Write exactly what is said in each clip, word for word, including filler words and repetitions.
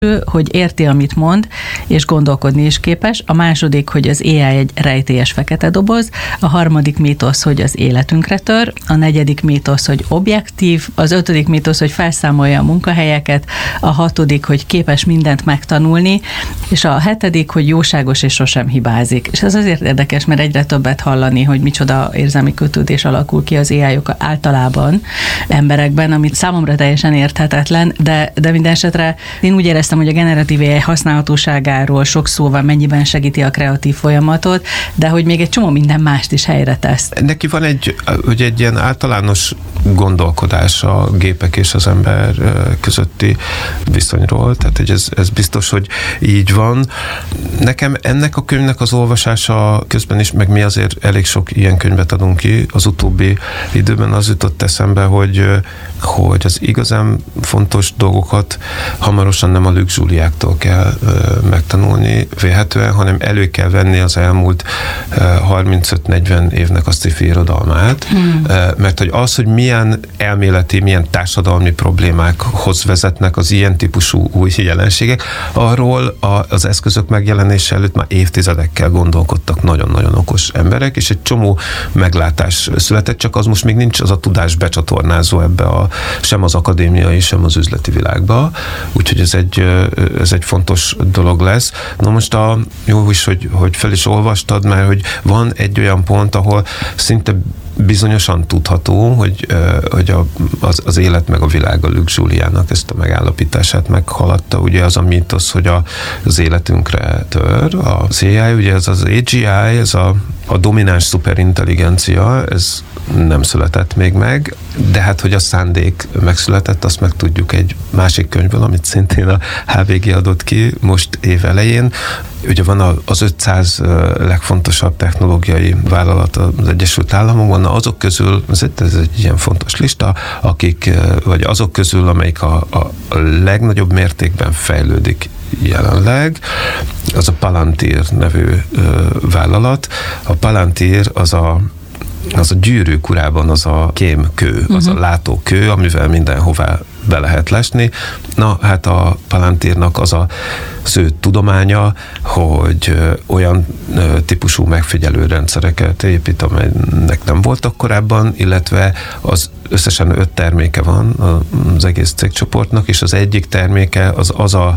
hogy érti, amit mond, és gondolkodni is képes. A második, hogy az á i egy rejtélyes fekete doboz. A harmadik mítosz, hogy az életünkre tör. A negyedik mítosz, hogy objektív. Az ötödik mítosz, hogy felszámolja a munkahelyeket. A hatodik, hogy képes mindent megtanulni. És a hetedik, hogy jóságos és sosem hibázik. És ez azért érdekes, mert egyre többet hallani, hogy micsoda érzelmi kötődés alakul ki az á i-ok általában emberekben, amit számomra teljesen érthetetlen, de, de minden esetre én úgy éreztem, hogy a generatív á i használhatóságáról sok szó van, mennyiben segíti a kreatív folyamatot, de hogy még egy csomó minden mást is helyre tesz. Neki van egy, hogy egy ilyen általános gondolkodás a gépek és az ember közötti viszonyról, tehát hogy ez, ez biztos, hogy így van. Nekem ennek a könyvnek az olvasása közben is, meg mi azért elég sok ilyen könyvet adunk ki, az utóbbi időben az jutott eszembe, hogy, hogy az igazán fontos dolgokat hamarosan nem a Luc Juliáktól kell megtanulni véhetően, hanem elő kell venni az elmúlt harmincöt-negyven évnek a sci-fi irodalmát, hmm. mert hogy az, hogy milyen elméleti, milyen társadalmi problémákhoz vezetnek az ilyen típusú új jelenségek, arról az eszközök megjelenése előtt már évtizedekkel gondolkodtak nagyon-nagyon okos emberek, és egy csomó meglátás született, csak az most még nincs az a tudás becsatornázó ebbe a, sem az akadémiai, sem az üzleti világba, úgyhogy ez egy, ez egy fontos dolog lesz. Na most a, jó is, hogy, hogy fel is olvastad, mert hogy van egy olyan pont, ahol szinte bizonyosan tudható, hogy, hogy a, az, az élet meg a világ a Luc Juliának ezt a megállapítását meghaladta. Ugye az a mítosz, hogy a, az életünkre tör. Az á i, ugye ez az á gé i, ez a, a domináns szuperintelligencia, ez nem született még meg, de hát, hogy a szándék megszületett, azt meg tudjuk egy másik könyvből, amit szintén a há vé gé adott ki most év elején. Ugye van az ötszáz legfontosabb technológiai vállalat az Egyesült Államokban, azok közül, ez egy, ez egy ilyen fontos lista, akik, vagy azok közül, amelyik a, a legnagyobb mértékben fejlődik jelenleg, az a Palantir nevű vállalat. A Palantir az a az a gyűrűk urában az a kémkő, az uh-huh. a látókő, amivel mindenhová be lehet lesni. Na, hát a Palantirnak az a az ő tudománya, hogy olyan típusú megfigyelő rendszereket épít, amelynek nem voltak korábban, illetve az összesen öt terméke van az egész cégcsoportnak, és az egyik terméke az az a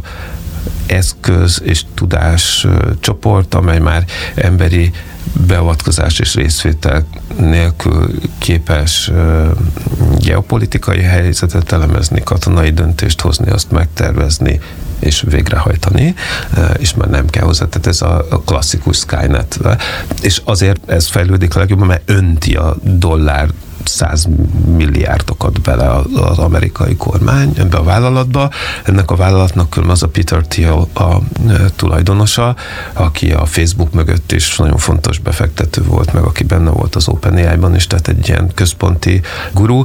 eszköz és tudás csoport, amely már emberi beavatkozás és részvétel nélkül képes geopolitikai helyzetet elemezni, katonai döntést hozni, azt megtervezni és végrehajtani, és már nem kell hozzá, tehát ez a klasszikus Skynet. És azért ez fejlődik a legjobban, mert önti a dollár száz milliárdokat bele az amerikai kormány ebbe a vállalatba. Ennek a vállalatnak különben az a Peter Thiel a tulajdonosa, aki a Facebook mögött is nagyon fontos befektető volt, meg aki benne volt az OpenAI-ban is, tehát egy ilyen központi guru,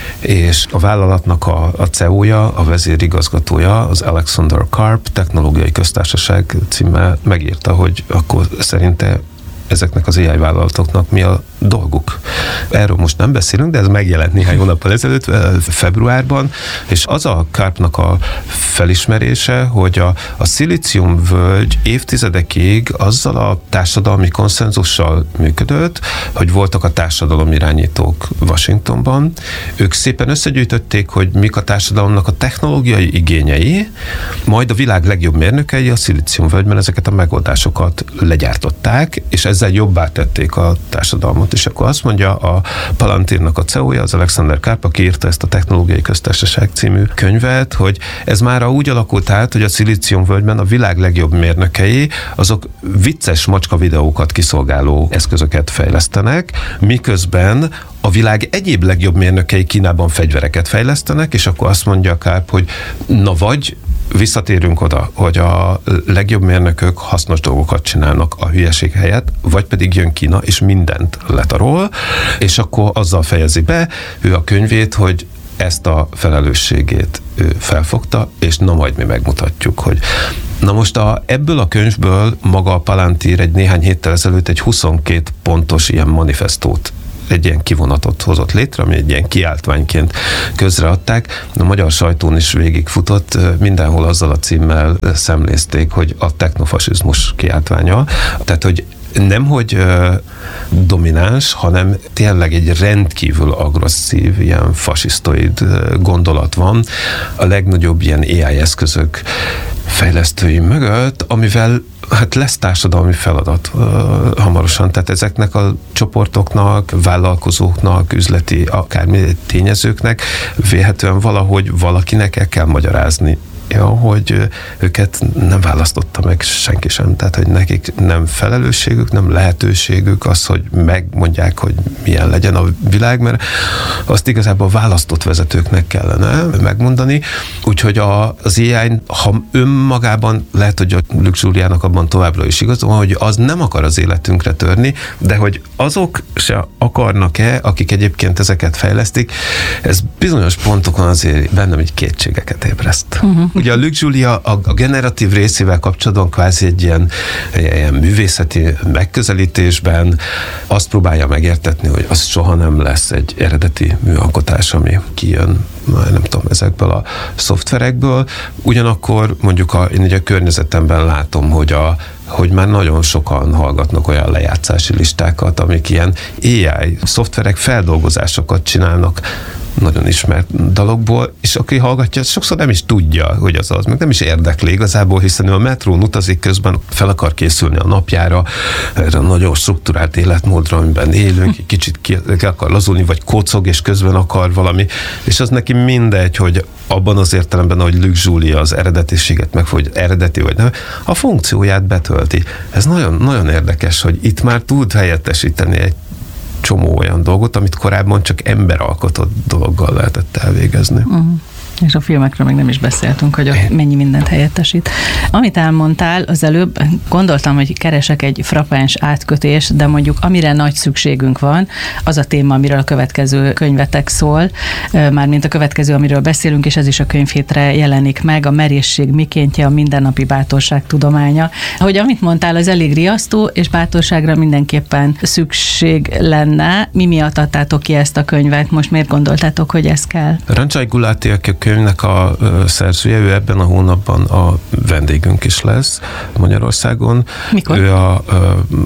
és a vállalatnak a, a cé e o-ja, a vezérigazgatója, az Alexander Karp technológiai köztársaság címmel megírta, hogy akkor szerinte ezeknek az á i vállalatoknak mi a dolguk. Erről most nem beszélünk, de ez megjelent néhány hónappal ezelőtt, februárban, és az a Karpnak a felismerése, hogy a, a szilíciumvölgy évtizedekig azzal a társadalmi konszenzussal működött, hogy voltak a társadalomirányítók Washingtonban. Ők szépen összegyűjtötték, hogy mik a társadalomnak a technológiai igényei, majd a világ legjobb mérnökei a szilíciumvölgyben ezeket a megoldásokat legyártották, és ezzel jobbá tették a társadalmat. És akkor azt mondja a Palantirnak a cé e o-ja, az Alexander Karp, aki írta ezt a Technológiai Köztársaság című könyvet, hogy ez már úgy alakult át, hogy a szilíciumvölgyben a világ legjobb mérnökei, azok vicces macska videókat kiszolgáló eszközöket fejlesztenek, miközben a világ egyéb legjobb mérnökei Kínában fegyvereket fejlesztenek, és akkor azt mondja a Karp, hogy na vagy visszatérünk oda, hogy a legjobb mérnökök hasznos dolgokat csinálnak a hülyeség helyett, vagy pedig jön Kína, és mindent letarol, és akkor azzal fejezi be ő a könyvét, hogy ezt a felelősségét ő felfogta, és na majd mi megmutatjuk, hogy na most a, ebből a könyvből maga a Palantir egy néhány héttel ezelőtt egy huszonkét pontos ilyen manifestót egy ilyen kivonatot hozott létre, ami egy ilyen kiáltványként közreadták. A magyar sajtón is végigfutott, mindenhol azzal a címmel szemlézték, hogy a technofasizmus kiáltványa. Tehát, hogy nem, hogy uh, domináns, hanem tényleg egy rendkívül agresszív, ilyen fasisztoid uh, gondolat van a legnagyobb ilyen á i eszközök fejlesztői mögött, amivel hát lesz társadalmi feladat uh, hamarosan. Tehát ezeknek a csoportoknak, vállalkozóknak, üzleti akármi tényezőknek vélhetően valahogy valakinek el kell magyarázni, ja, hogy őket nem választotta meg senki sem, tehát hogy nekik nem felelősségük, nem lehetőségük az, hogy megmondják, hogy milyen legyen a világ, mert azt igazából választott vezetőknek kellene megmondani, úgyhogy a, az á i, ha önmagában lehet, hogy a Luke Giuliának abban továbbra is igaz, hogy az nem akar az életünkre törni, de hogy azok se akarnak-e, akik egyébként ezeket fejlesztik, ez bizonyos pontokon azért bennem így kétségeket ébreszt. Uh-huh. Ugye a Luke Giulia a, a generatív részével kapcsolatban kvázi egy ilyen, ilyen művészeti megközelítésben azt próbálja megértetni, hogy az soha nem lesz egy eredeti műalkotás, ami kijön, nem tudom, ezekből a szoftverekből. Ugyanakkor mondjuk a, én ugye a környezetemben látom, hogy a hogy már nagyon sokan hallgatnak olyan lejátszási listákat, amik ilyen á i szoftverek feldolgozásokat csinálnak nagyon ismert dalokból, és aki hallgatja, sokszor nem is tudja, hogy az az, meg nem is érdekli igazából, hiszen ő a metrón utazik, közben fel akar készülni a napjára, erre a nagyon struktúrált életmódra, amiben élünk, egy kicsit ki akar lazulni, vagy kocog, és közben akar valami, és az neki mindegy, hogy abban az értelemben, hogy Luke Giulia az eredetiséget meg, hogy eredeti vagy nem, a funkcióját betölti. Ez nagyon, nagyon érdekes, hogy itt már tud helyettesíteni egy csomó olyan dolgot, amit korábban csak emberalkotott dologgal lehetett elvégezni. Uh-huh. És a filmekről még nem is beszéltünk, hogy ott mennyi mindent helyettesít. Amit elmondtál az előbb, gondoltam, hogy keresek egy frappáns átkötés, de mondjuk amire nagy szükségünk van, az a téma, amiről a következő könyvetek szól, mármint a következő, amiről beszélünk, és ez is a könyvhétre jelenik meg, a merészség mikéntje, a mindennapi bátorság tudománya. Hogy amit mondtál, az elég riasztó, és bátorságra mindenképpen szükség lenne. Mi miatt adtátok ki ezt a könyvet? Most miért gondoltátok, hogy ez kell? Ranjay Gulati, aki a könyvnek a szerzője, ő ebben a hónapban a vendégünk is lesz Magyarországon. Mikor? Ő a, a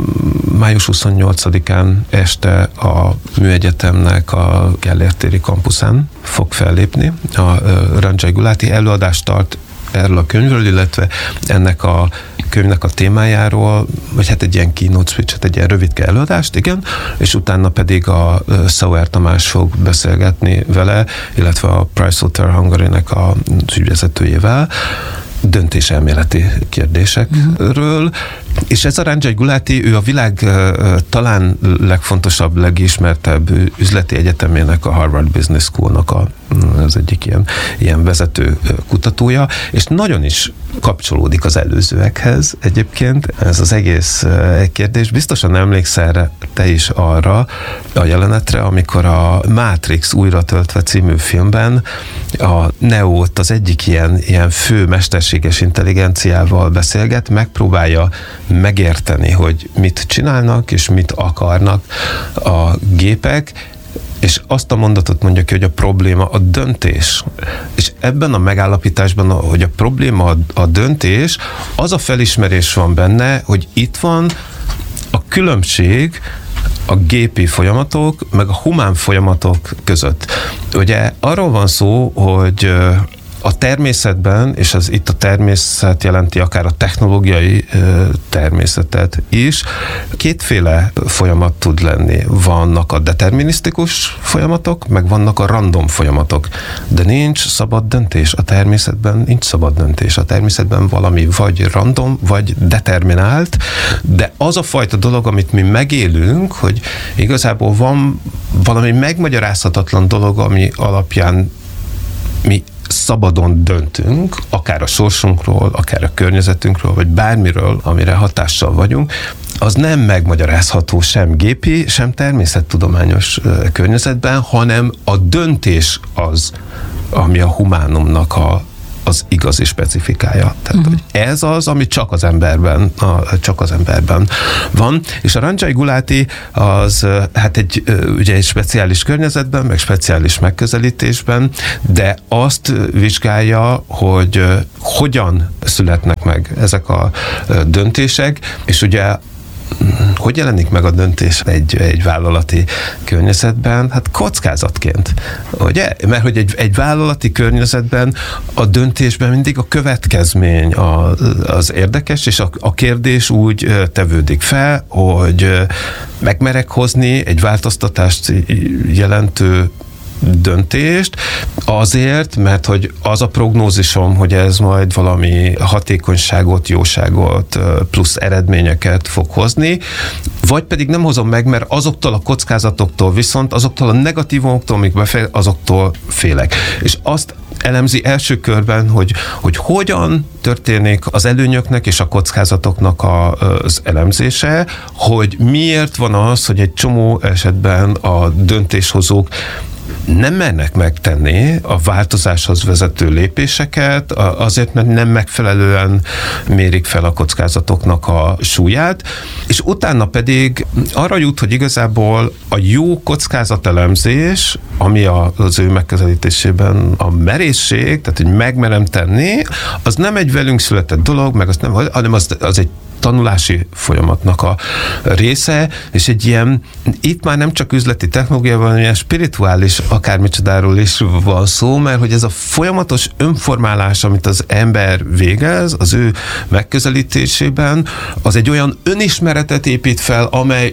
május huszonnyolcadikán este a Műegyetemnek a Gellért téri kampuszán fog fellépni. A Ranjay Gulati előadást tart erről a könyvről, illetve ennek a könyvnek a témájáról, vagy hát egy ilyen keynote speech, egy ilyen rövidke előadást, igen, és utána pedig a Sauer Tamás fog beszélgetni vele, illetve a Pricewaterhouse-nek a ügyvezetőjével, döntéselméleti kérdésekről, uh-huh. És ez a Ranjay Gulati, ő a világ uh, talán legfontosabb, legismertebb üzleti egyetemének, a Harvard Business School-nak a, az egyik ilyen, ilyen vezető kutatója, és nagyon is kapcsolódik az előzőekhez egyébként ez az egész uh, kérdés. Biztosan emlékszel te is arra a jelenetre, amikor a Matrix újra töltve című filmben a Neót az egyik ilyen, ilyen fő mesterséges intelligenciával beszélget, megpróbálja megérteni, hogy mit csinálnak, és mit akarnak a gépek, és azt a mondatot mondja ki, hogy a probléma a döntés. És ebben a megállapításban, hogy a probléma a döntés, az a felismerés van benne, hogy itt van a különbség a gépi folyamatok, meg a humán folyamatok között. Ugye arról van szó, hogy a természetben, és az itt a természet jelenti akár a technológiai természetet is, kétféle folyamat tud lenni. Vannak a determinisztikus folyamatok, meg vannak a random folyamatok. De nincs szabad döntés. A természetben nincs szabad döntés. A természetben valami vagy random, vagy determinált, de az a fajta dolog, amit mi megélünk, hogy igazából van valami megmagyarázhatatlan dolog, ami alapján mi szabadon döntünk, akár a sorsunkról, akár a környezetünkről, vagy bármiről, amire hatással vagyunk, az nem megmagyarázható sem gépi, sem természettudományos környezetben, hanem a döntés az, ami a humánumnak a az igazi specifikája. Tehát, uh-huh. hogy ez az, ami csak az emberben, a, csak az emberben van. És a Ranjai Gulati az hát egy, ugye egy speciális környezetben, meg speciális megközelítésben, de azt vizsgálja, hogy hogyan születnek meg ezek a döntések, és ugye hogy jelenik meg a döntés egy, egy vállalati környezetben? Hát kockázatként, ugye? Mert hogy egy, egy vállalati környezetben a döntésben mindig a következmény a, az érdekes, és a, a kérdés úgy tevődik fel, hogy megmerek hozni egy változtatást jelentő döntést, azért, mert hogy az a prognózisom, hogy ez majd valami hatékonyságot, jóságot, plusz eredményeket fog hozni, vagy pedig nem hozom meg, mert azoktól a kockázatoktól viszont, azoktól a negatívumoktól, amik befeje, azoktól félek. És azt elemzi első körben, hogy, hogy hogyan történik az előnyöknek és a kockázatoknak a, az elemzése, hogy miért van az, hogy egy csomó esetben a döntéshozók nem mernek megtenni a változáshoz vezető lépéseket, azért, mert nem megfelelően mérik fel a kockázatoknak a súlyát, és utána pedig arra jut, hogy igazából a jó kockázatelemzés, ami az ő megközelítésében a merészség, tehát hogy megmerem tenni, az nem egy velünk született dolog, meg azt nem, hanem az, az egy tanulási folyamatnak a része, és egy ilyen, itt már nem csak üzleti technológiában, hanem ilyen spirituális akármicsodáról is van szó, mert hogy ez a folyamatos önformálás, amit az ember végez, az ő megközelítésében, az egy olyan önismeretet épít fel, amely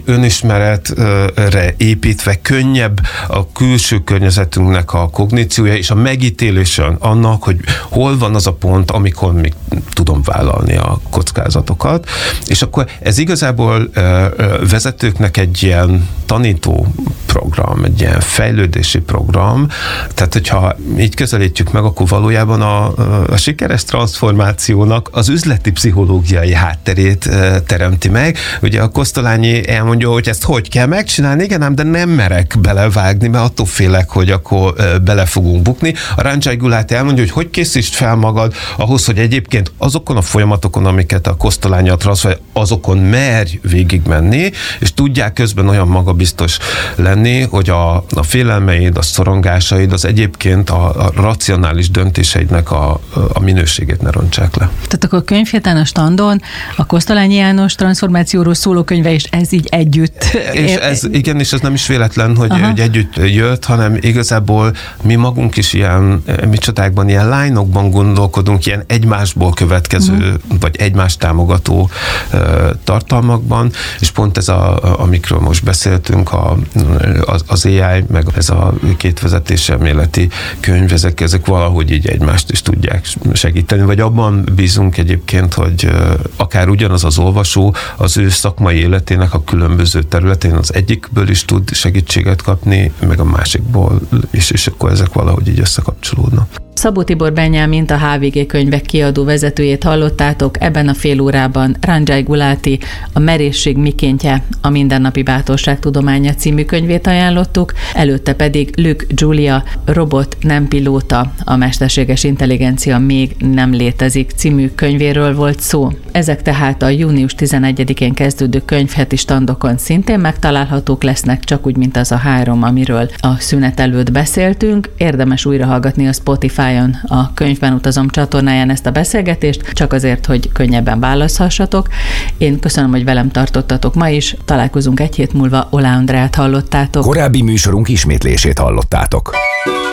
önismeretre építve könnyebb a külső környezetünknek a kogníciója és a megítélésen annak, hogy hol van az a pont, amikor még tudom vállalni a kockázatokat. És akkor ez igazából vezetőknek egy ilyen tanító program, egy ilyen fejlődési program, tehát hogyha így közelítjük meg, akkor valójában a, a sikeres transformációnak az üzleti pszichológiai hátterét teremti meg. Ugye a Kosztolányi elmondja, hogy ezt hogy kell megcsinálni, igen ám, de nem merek belevágni, mert attól félek, hogy akkor bele fogunk bukni. A Ranjai Gulati elmondja, hogy hogy készítsd fel magad ahhoz, hogy egyébként azokon a folyamatokon, amiket a Kosztolányi a transzfer, azokon merj végigmenni, és tudják közben olyan magabiztos lenni, hogy a, a félelmeid, a szorongásaid, az egyébként a, a racionális döntéseidnek a, a minőségét ne rontsák le. Tehát akkor a könyvhéten a standon a Kosztolányi János transformációról szóló könyve, és ez így együtt. És ez, igen, és ez nem is véletlen, hogy, hogy együtt jött, hanem igazából mi magunk is ilyen, mi csodákban, ilyen lányokban gondolkodunk, ilyen egymásból következő, uh-huh. vagy egymást támogató uh, tartalmakban, és pont ez, a, amikről most beszéltünk, a, az, az á i, meg ez a két vezetéselméleti könyv, ezek, ezek valahogy így egymást is tudják segíteni, vagy abban bízunk egyébként, hogy uh, akár ugyanaz az olvasó az ő szakmai életének a különböző területén az egyikből is tud segítséget kapni, meg a másikból is, és akkor ezek valahogy így összekapcsolódnak. Szabó Tibor Benyámint, a há vé gé Könyvek kiadó vezetőjét hallottátok. Ebben a fél órában Ranjai Gulati, a Merészség mikéntje, a Mindennapi Bátorság tudománya című könyvét ajánlottuk, előtte pedig Luke Julia, Robot nem pilóta, a mesterséges intelligencia még nem létezik című könyvéről volt szó. Ezek tehát a június tizenegyedikén kezdődő könyvheti standokon szintén megtalálhatók lesznek, csak úgy, mint az a három, amiről a szünet előtt beszéltünk. Érdemes újra hallgatni a Spotify-on, a Könyvben utazom csatornáján ezt a beszélgetést, csak azért, hogy könnyebben választhassatok. Én köszönöm, hogy velem tartottatok ma is. Találkozunk egy hét múlva. Oláh Andreát hallottátok. Korábbi műsorunk ismétlését hallottátok.